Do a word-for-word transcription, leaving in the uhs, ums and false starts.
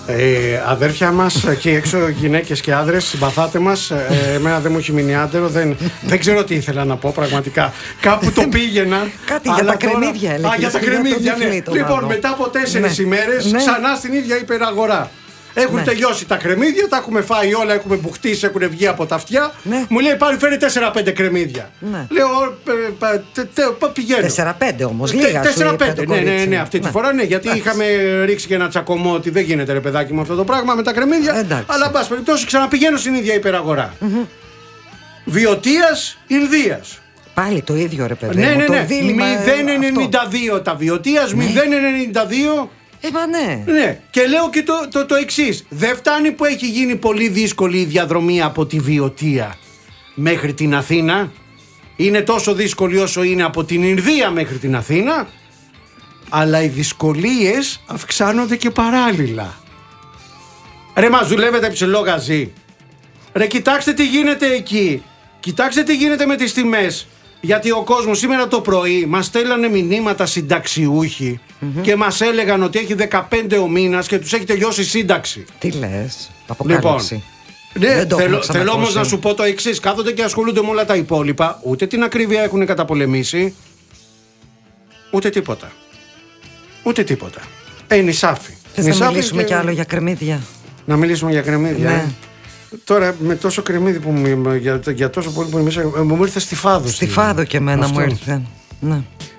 Ε, αδέρφια μας εκεί έξω, γυναίκες και άντρες, συμπαθάτε μας. Ε, εμένα δεν μου έχει μείνει άντερο, δεν, δεν ξέρω τι ήθελα να πω πραγματικά. Κάπου το πήγαινα. Κάτι για τα κρεμμύδια, έλεγε. Α, για τα κρεμμύδια, ναι. Λοιπόν, μετά από τέσσερις ημέρες, ναι. ξανά στην ίδια υπεραγορά. Έχουν ναι. τελειώσει τα κρεμμύδια, τα έχουμε φάει όλα, έχουμε μπουχτίσει, έχουν βγει από τα αυτιά. Ναι. Μου λέει πάλι φέρει τέσσερα πέντε κρεμμύδια. Ναι. Λέω πηγαίνω. τέσσερα πέντε όμως, λίγα. τέσσερα πέντε, ναι, ναι, ναι, αυτή τη φορά ναι, γιατί είχαμε ρίξει και ένα τσακωμό ότι δεν γίνεται ρε παιδάκι μου αυτό το πράγμα με τα κρεμμύδια. Αλλά εν πάση περιπτώσει ξαναπηγαίνω στην ίδια υπεραγορά. Βιωτίας Ινδίας. Πάλι το ίδιο ρε παιδί. Ναι, ναι, ναι. μηδέν ενενήντα δύο τα Βιωτίας, μηδέν ενενήντα δύο. Ε, μα ναι. Ναι. Και λέω και το, το, το εξής. Δεν φτάνει που έχει γίνει πολύ δύσκολη η διαδρομή από τη Βιωτία μέχρι την Αθήνα. Είναι τόσο δύσκολη όσο είναι από την Ινδία μέχρι την Αθήνα. Αλλά οι δυσκολίες αυξάνονται και παράλληλα. Ρε μας δουλεύετε ψηλό γαζί. Ρε κοιτάξτε τι γίνεται εκεί. Κοιτάξτε τι γίνεται με τις τιμές. Γιατί ο κόσμος σήμερα το πρωί μας στέλνανε μηνύματα συνταξιούχοι mm-hmm. και μας έλεγαν ότι έχει δεκαπέντε ο μήνας και τους έχει τελειώσει η σύνταξη. Τι λες, αποκάλυψη. Λοιπόν, ναι, θέλω, θέλω όμως να σου πω το εξής. Κάθονται και ασχολούνται με όλα τα υπόλοιπα. Ούτε την ακρίβεια έχουν καταπολεμήσει. Ούτε τίποτα. Ούτε τίποτα. Ε, νησάφι. Θες νησάφι να μιλήσουμε και... κι άλλο για κρεμμύδια. Να μιλήσουμε για κρεμμύδια. Ναι. Ε. Τώρα με τόσο κρεμμύδι που μου, για, για τόσο πολύ που είμαι, μου ήρθε στη Φάδο. Στη Φάδο και εμένα μου ήρθε. Ναι.